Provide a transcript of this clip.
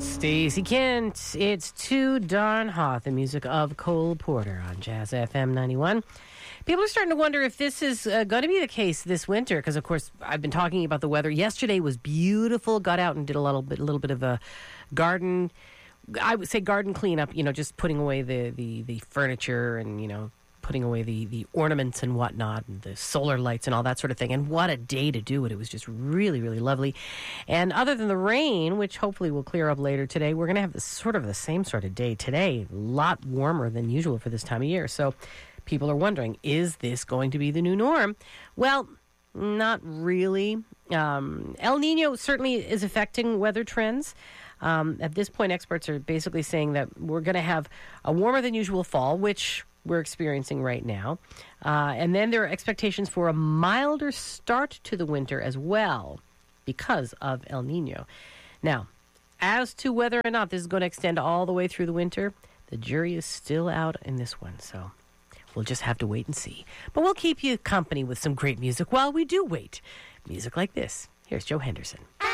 Stacey Kent, it's too darn hot. The music of Cole Porter on Jazz FM 91. People are starting to wonder if this is going to be the case this winter, because, of course, I've been talking about the weather. Yesterday was beautiful. Got out and did a little bit of a garden. I would say garden cleanup, just putting away the furniture and, putting away the ornaments and whatnot, and the solar lights and all that sort of thing. And what a day to do it. It was just really, really lovely. And other than the rain, which hopefully will clear up later today, we're going to have the same sort of day today. A lot warmer than usual for this time of year. So people are wondering, is this going to be the new norm? Well, not really. El Nino certainly is affecting weather trends. At this point, experts are basically saying that we're going to have a warmer than usual fall, which we're experiencing right now. And then there are expectations for a milder start to the winter as well because of El Nino. Now, as to whether or not this is going to extend all the way through the winter, the jury is still out in this one, so we'll just have to wait and see. But we'll keep you company with some great music while we do wait. Music like this. Here's Joe Henderson.